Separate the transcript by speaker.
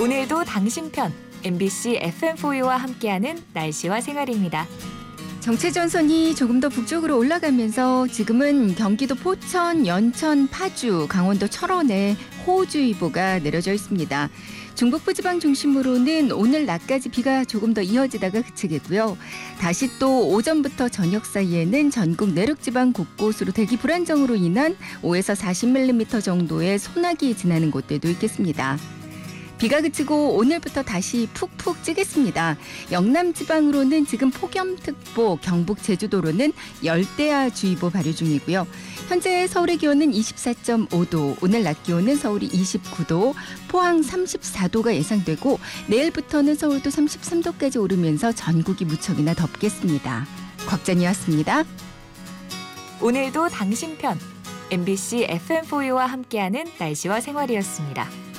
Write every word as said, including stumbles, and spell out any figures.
Speaker 1: 오늘도 당신 편 엠비씨 에프엠포유와 함께하는 날씨와 생활입니다.
Speaker 2: 정체전선이 조금 더 북쪽으로 올라가면서 지금은 경기도 포천, 연천, 파주, 강원도 철원에 호우주의보가 내려져 있습니다. 중북부지방 중심으로는 오늘 낮까지 비가 조금 더 이어지다가 그치겠고요. 다시 또 오전부터 저녁 사이에는 전국 내륙지방 곳곳으로 대기 불안정으로 인한 오에서 사십 밀리미터 정도의 소나기 지나는 곳들도 있겠습니다. 비가 그치고 오늘부터 다시 푹푹 찌겠습니다. 영남 지방으로는 지금 폭염특보, 경북 제주도로는 열대야주의보 발효 중이고요. 현재 서울의 기온은 이십사 점 오 도, 오늘 낮 기온은 서울이 이십구 도, 포항 삼십사 도가 예상되고 내일부터는 서울도 삼십삼 도까지 오르면서 전국이 무척이나 덥겠습니다. 곽전이었습니다.
Speaker 1: 오늘도 당신 편 엠비씨 에프엠포유와 함께하는 날씨와 생활이었습니다.